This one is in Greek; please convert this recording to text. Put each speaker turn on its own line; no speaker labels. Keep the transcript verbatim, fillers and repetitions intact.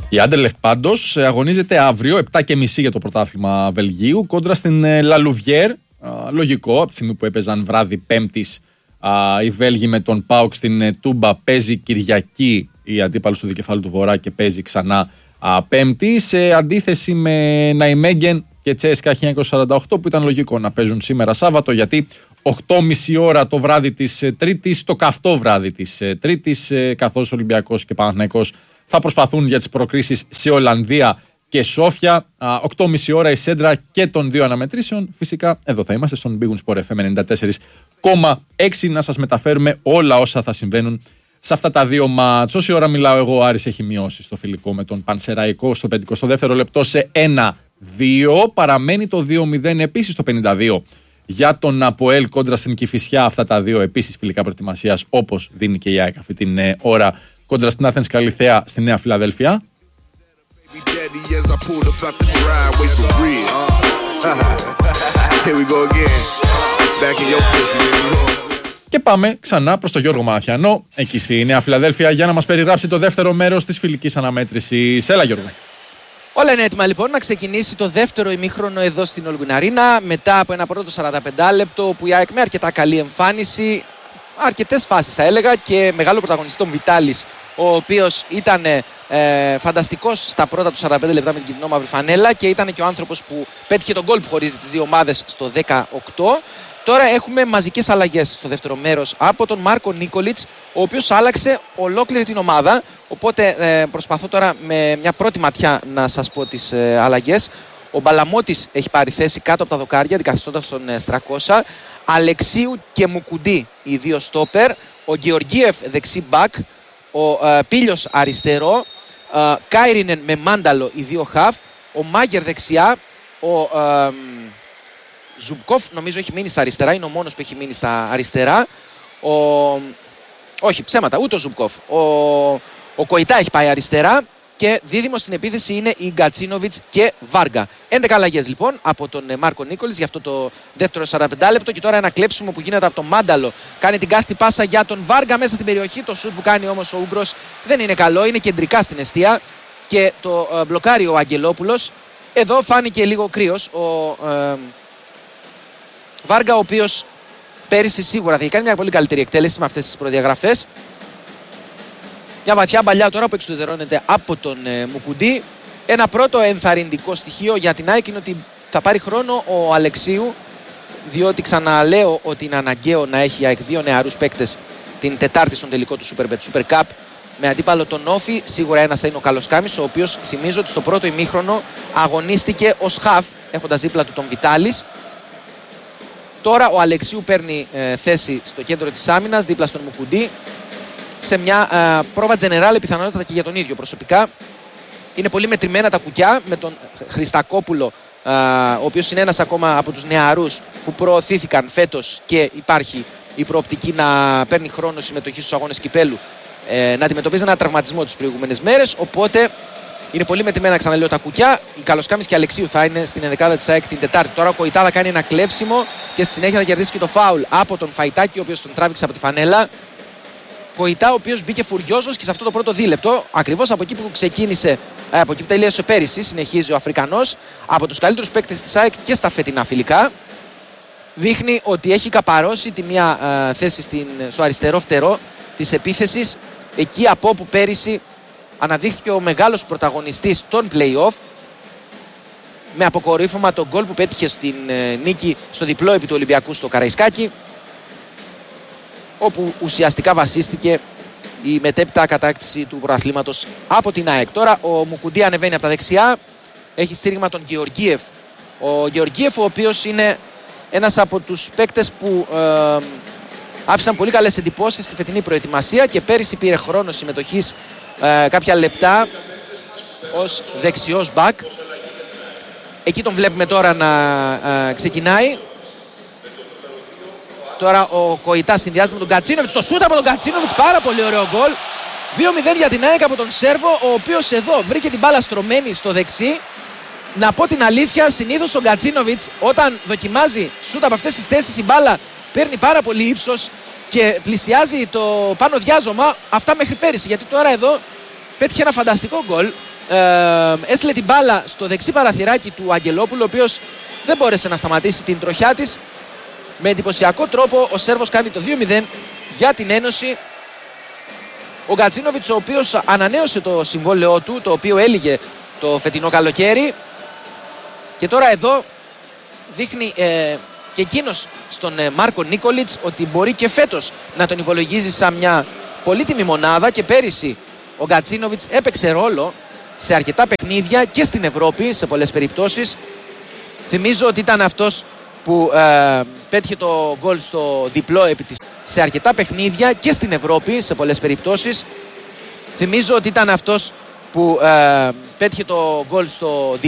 Η Άντερλεχτ πάντως αγωνίζεται αύριο επτά και μισή για το πρωτάθλημα Βελγίου κόντρα στην Λαλουβιέρ. Λογικό, από τη στιγμή που έπαιζαν βράδυ Πέμπτης οι Βέλγοι με τον ΠΑΟΚ στην Τούμπα, παίζει Κυριακή η αντίπαλος του Δικεφάλου του Βορρά και παίζει ξανά Πέμπτη, σε αντίθεση με Ναϊμέγγεν και Τσέσκα χίλια εννιακόσια σαράντα οκτώ που ήταν λογικό να παίζουν σήμερα Σάββατο, γιατί οκτώ και μισή ώρα το βράδυ της Τρίτης, το καυτό βράδυ της Τρίτης, καθώς Ολυμπιακός και Παναθηναϊκός θα προσπαθούν για τις προκρίσεις σε Ολλανδία και Σόφια. οκτώ και μισή ώρα η σέντρα και των δύο αναμετρήσεων. Φυσικά εδώ θα είμαστε στον Big Win Sport εφ εμ ενενήντα τέσσερα κόμμα έξι να σας μεταφέρουμε όλα όσα θα συμβαίνουν σε αυτά τα δύο μάτς. Όση ώρα μιλάω εγώ, ο Άρης έχει μειώσει στο φιλικό με τον Πανσεραϊκό στο πενηκοστό δεύτερο λεπτό σε ένα δύο. Παραμένει το δύο μηδέν επίσης στο πενήντα δύο για τον Αποέλ κόντρα στην Κηφισιά. Αυτά τα δύο επίσης φιλικά προετοιμασίας, όπως δίνει και η ΑΕΚ αυτή την ώρα κόντρα στην Άθενς Καλιθέα στη Νέα Φιλαδέλφια. Και πάμε ξανά προς τον Γιώργο Μαναθιανό, εκεί στη Νέα Φιλαδέλφια, για να μας περιγράψει το δεύτερο μέρος της φιλικής αναμέτρησης. Έλα Γιώργο.
Όλα είναι έτοιμα λοιπόν να ξεκινήσει το δεύτερο ημίχρονο εδώ στην Όλγουν Αρίνα, μετά από ένα πρώτο σαράντα πέντε λεπτό που η ΑΕΚ με αρκετά καλή εμφάνιση, αρκετές φάσεις θα έλεγα, και μεγάλο πρωταγωνιστή τον Βιτάλης, ο οποίος ήταν ε, φανταστικός στα πρώτα του σαράντα πέντε λεπτά με την κυτρινό-μαύρη φανέλα και ήταν και ο άνθρωπος που πέτυχε τον γκολ που χωρίζει τις δύο ομάδες στο δεκαοκτώ. Τώρα έχουμε μαζικές αλλαγές στο δεύτερο μέρος από τον Μάρκο Νίκολιτς, ο οποίος άλλαξε ολόκληρη την ομάδα. Οπότε ε, προσπαθώ τώρα με μια πρώτη ματιά να σας πω τις ε, αλλαγές. Ο Μπαλαμώτης έχει πάρει θέση κάτω από τα δοκάρια, αντικαθιστώντας τον ε, Στρακώσα. Αλεξίου και Μουκουντή οι δύο στόπερ. Ο Γεωργίεφ δεξί μπακ. Ο ε, Πίλιος αριστερό. Ε, Κάιρινεν με Μάνταλο οι δύο χαφ. Ο Μάγερ δεξιά. Ο ε, Ζουμπκόφ νομίζω έχει μείνει στα αριστερά, είναι ο μόνος που έχει μείνει στα αριστερά. Ο... Όχι, ψέματα, ούτε ο Ζουμπκόφ. Ο, ο Κοϊτά έχει πάει αριστερά και δίδυμο στην επίθεση είναι η Γκατσίνοβιτς και Βάργα. έντεκα αλλαγές λοιπόν από τον Μάρκο Νίκολιτς για αυτό το δεύτερο σαράντα πέντε λεπτό. Και τώρα ένα κλέψιμο που γίνεται από τον Μάνταλο. Κάνει την κάθετη πάσα για τον Βάργα μέσα στην περιοχή. Το σουτ που κάνει όμως ο Ούγκρος δεν είναι καλό, είναι κεντρικά στην εστία και το ε, μπλοκάρει ο Αγγελόπουλος. Εδώ φάνηκε λίγο κρύος ο ε, Βάργα, ο οποίος πέρυσι σίγουρα θα έχει κάνει μια πολύ καλύτερη εκτέλεση με αυτές τις προδιαγραφές. Μια βαθιά μπαλιά τώρα που εξουδετερώνεται από τον ε, Μουκουντή. Ένα πρώτο ενθαρρυντικό στοιχείο για την ΑΕΚ είναι ότι θα πάρει χρόνο ο Αλεξίου, διότι ξαναλέω ότι είναι αναγκαίο να έχει η ΑΕΚ δύο νεαρούς παίκτες την Τετάρτη στον τελικό του Superbet Super Cup με αντίπαλο τον Όφη. Σίγουρα ένας θα είναι ο Καλοσκάμης, ο οποίος θυμίζω ότι στο πρώτο ημίχρονο αγωνίστηκε ως χαφ, έχοντας δίπλα του τον Βιτάλης. Τώρα ο Αλεξίου παίρνει ε, θέση στο κέντρο της άμυνας, δίπλα στον Μουκουντή, σε μια ε, πρόβα τζενεράλ, πιθανότατα και για τον ίδιο προσωπικά. Είναι πολύ μετρημένα τα κουκιά με τον Χριστακόπουλο, ε, ο οποίος είναι ένας ακόμα από τους νεαρούς που προωθήθηκαν φέτος και υπάρχει η προοπτική να παίρνει χρόνο συμμετοχή στους αγώνες κυπέλου, ε, να αντιμετωπίζει ένα τραυματισμό τις προηγούμενες μέρες. Οπότε είναι πολύ μετρημένα, ξαναλέω, τα κουκιά. Η Καλοσκάμης και Αλεξίου θα είναι στην ενδεκάδα της ΑΕΚ την Τετάρτη. Τώρα ο Κοϊτά θα κάνει ένα κλέψιμο και στη συνέχεια θα κερδίσει και το φάουλ από τον Φαϊτάκη, ο οποίος τον τράβηξε από τη φανέλα. Κοϊτά, ο οποίος μπήκε φουριόζος και σε αυτό το πρώτο δίλεπτο, ακριβώς από εκεί που ξεκίνησε, από εκεί που τελείωσε πέρυσι, συνεχίζει ο Αφρικανός, από τους καλύτερους παίκτες της ΑΕΚ και στα φετινά φιλικά. Δείχνει ότι έχει καπαρώσει τη μία ε, θέση στην, στο αριστερό φτερό της επίθεσης, εκεί από όπου πέρυσι αναδείχθηκε ο μεγάλος πρωταγωνιστής των play-off, με αποκορύφωμα τον γκολ που πέτυχε στην ε, νίκη στο διπλό επί του Ολυμπιακού στο Καραϊσκάκι, όπου ουσιαστικά βασίστηκε η μετέπειτα κατάκτηση του πρωταθλήματος από την ΑΕΚ. Τώρα ο Μουκουντή ανεβαίνει από τα δεξιά, έχει στήριγμα τον Γεωργίεφ. Ο Γεωργίεφ, ο οποίος είναι ένας από τους παίκτες που ε, άφησαν πολύ καλές εντυπώσεις στη φετινή προετοιμασία και πέρυσι πήρε χρόνο συμμετοχής ε, κάποια λεπτά ως δεξιός μπακ. Εκεί τον βλέπουμε τώρα να ε, ξεκινάει. Τώρα ο Κοϊτά συνδυάζεται με τον Γκατσίνοβιτς. Το σούτ από τον Γκατσίνοβιτς, πάρα πολύ ωραίο γκολ. δύο μηδέν για την ΑΕΚ από τον Σέρβο, ο οποίος εδώ βρήκε την μπάλα στρωμένη στο δεξί. Να πω την αλήθεια, συνήθως ο Γκατσίνοβιτς όταν δοκιμάζει σούτ από αυτές τις θέσεις, η μπάλα παίρνει πάρα πολύ ύψος και πλησιάζει το πάνω διάζωμα. Αυτά μέχρι πέρυσι, γιατί τώρα εδώ πέτυχε ένα φανταστικό γκολ ε, έστειλε την μπάλα στο δεξί παραθυράκι του Αγγελόπουλου, ο οποίος δεν μπόρεσε να σταματήσει την τροχιά της. Με εντυπωσιακό τρόπο ο Σέρβος κάνει το δύο μηδέν για την Ένωση. Ο Γκατσίνοβιτς, ο οποίος ανανέωσε το συμβόλαιό του, το οποίο έλυγε το φετινό καλοκαίρι, και τώρα εδώ δείχνει ε, και εκείνος στον ε, Μάρκο Νίκολιτς ότι μπορεί και φέτος να τον υπολογίζει σαν μια πολύτιμη μονάδα, και πέρυσι ο Γκατσίνοβιτς έπαιξε ρόλο σε αρκετά παιχνίδια και στην Ευρώπη σε πολλές περιπτώσεις. Θυμίζω ότι ήταν αυτός που ε, πέτυχε το γκολ στο διπλό επί της... σε αρκετά παιχνίδια και στην Ευρώπη σε πολλές περιπτώσεις. Θυμίζω ότι ήταν αυτός που ε, πέτυχε το γκολ στο διπλό